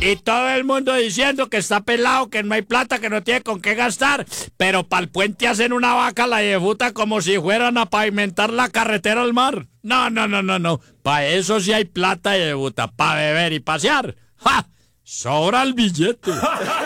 Y todo el mundo diciendo que está pelado, que no hay plata, que no tiene con qué gastar. Pero para el puente hacen una vaca la yefuta como si fueran a pavimentar la carretera al mar. No, no, no, no, no. Para eso sí hay plata yefuta, para beber y pasear. ¡Ja! Sobra el billete.